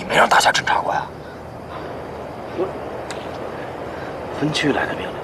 没让大侠侦查过呀？ 分区来的命令。